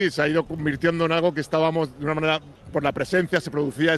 se ha ido convirtiendo en algo que estábamos de una manera, por la presencia, se producía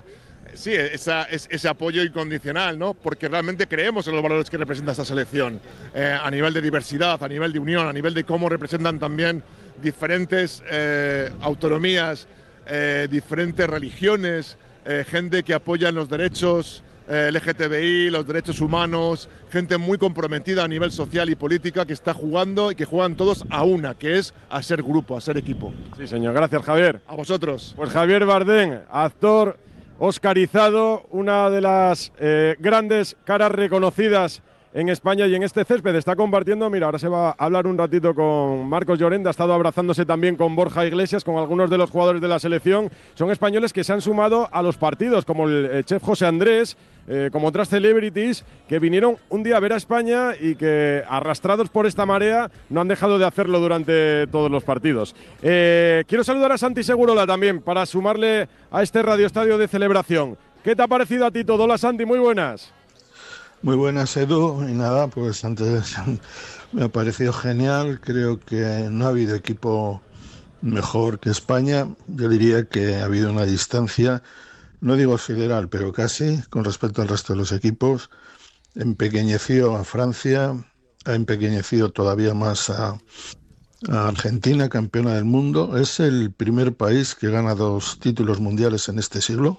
ese apoyo incondicional, ¿no? Porque realmente creemos en los valores que representa esta selección, a nivel de diversidad, a nivel de unión, a nivel de cómo representan también diferentes autonomías, diferentes religiones, gente que apoya los derechos LGTBI, los derechos humanos, gente muy comprometida a nivel social y política que está jugando y que juegan todos a una, que es a ser grupo, a ser equipo. Sí, señor. Gracias, Javier. A vosotros. Pues Javier Bardem, actor oscarizado, una de las grandes caras reconocidas en España y en este césped. Está compartiendo, mira, ahora se va a hablar un ratito con Marcos Llorente, ha estado abrazándose también con Borja Iglesias, con algunos de los jugadores de la selección. Son españoles que se han sumado a los partidos, como el chef José Andrés, como otras celebrities, que vinieron un día a ver a España y que, arrastrados por esta marea, no han dejado de hacerlo durante todos los partidos. Quiero saludar a Santi Segurola también, para sumarle a este radioestadio de celebración. ¿Qué te ha parecido a ti todo? Hola, Santi, muy buenas. Muy buenas, Edu, y nada, pues antes me ha parecido genial. Creo que no ha habido equipo mejor que España. Yo diría que ha habido una distancia, no digo sideral, pero casi, con respecto al resto de los equipos. Empequeñeció a Francia, ha empequeñecido todavía más a Argentina, campeona del mundo. Es el primer país que gana 2 títulos mundiales en este siglo.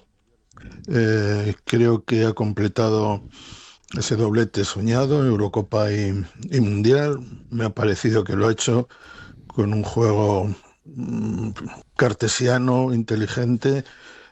Creo que ha completado ese doblete soñado, Eurocopa y Mundial. Me ha parecido que lo ha hecho con un juego cartesiano, inteligente,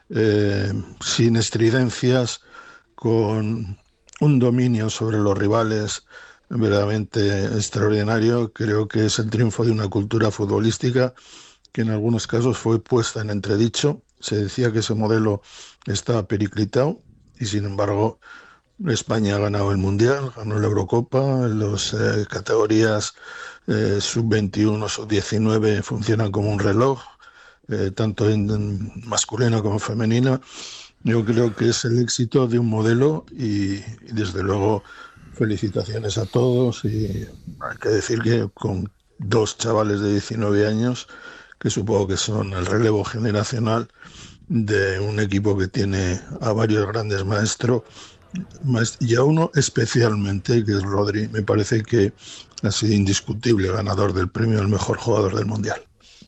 sin estridencias, con un dominio sobre los rivales verdaderamente extraordinario. Creo que es el triunfo de una cultura futbolística que en algunos casos fue puesta en entredicho. Se decía que ese modelo estaba periclitado y, sin embargo, España ha ganado el Mundial, ganó la Eurocopa, las categorías sub-21, sub-19 funcionan como un reloj, tanto en masculina como femenina. Yo creo que es el éxito de un modelo y desde luego felicitaciones a todos, y hay que decir que con 2 chavales de 19 años, que supongo que son el relevo generacional de un equipo que tiene a varios grandes maestros, y a uno especialmente, que es Rodri, me parece que ha sido indiscutible ganador del premio al mejor jugador del Mundial.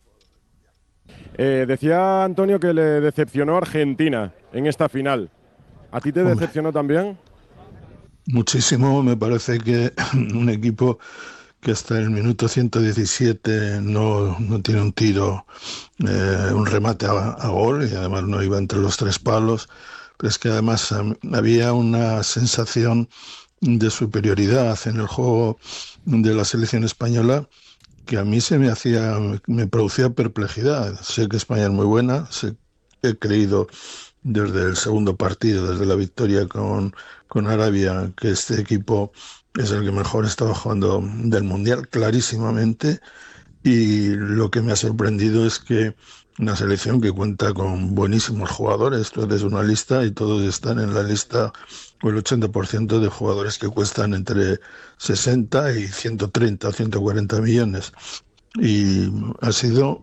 Decía Antonio que le decepcionó Argentina en esta final. ¿A ti te decepcionó también? Muchísimo. Me parece que un equipo que hasta el minuto 117 no tiene un tiro, un remate a gol, y además no iba entre los 3 palos. Pero es que además había una sensación de superioridad en el juego de la selección española que a mí me producía perplejidad. Sé que España es muy buena, he creído desde el segundo partido, desde la victoria con Arabia, que este equipo es el que mejor estaba jugando del Mundial, clarísimamente. Y lo que me ha sorprendido es que una selección que cuenta con buenísimos jugadores, tú eres una lista y todos están en la lista, o el 80% de jugadores que cuestan entre 60 y 130 o 140 millones. Y ha sido,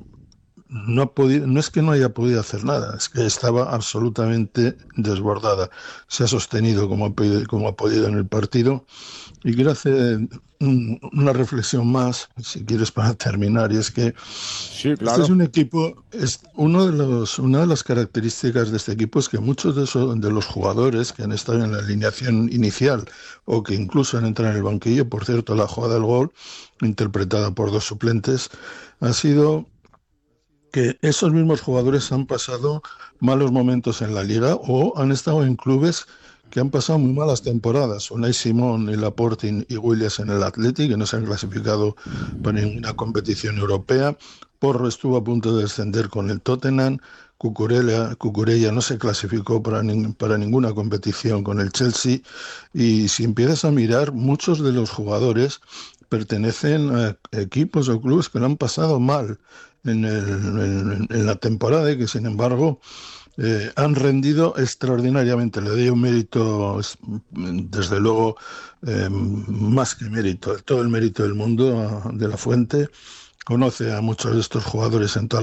no es que no haya podido hacer nada, es que estaba absolutamente desbordada. Se ha sostenido como ha podido en el partido. Y quiero hacer una reflexión más, si quieres, para terminar, y es que sí, claro. Este es un equipo, una de las características de este equipo es que muchos de los jugadores que han estado en la alineación inicial o que incluso han entrado en el banquillo, por cierto, la jugada del gol, interpretada por 2 suplentes, ha sido que esos mismos jugadores han pasado malos momentos en la liga o han estado en clubes que han pasado muy malas temporadas. Unai Simón y Laporte y Williams en el Athletic, que no se han clasificado para ninguna competición europea. Porro estuvo a punto de descender con el Tottenham. Cucurella no se clasificó para ninguna competición con el Chelsea. Y si empiezas a mirar, muchos de los jugadores pertenecen a equipos o clubes que lo han pasado mal en la temporada y que, sin embargo, han rendido extraordinariamente. Le doy un mérito, desde luego, más que mérito, todo el mérito del mundo de la Fuente. Conoce a muchos de estos jugadores en toda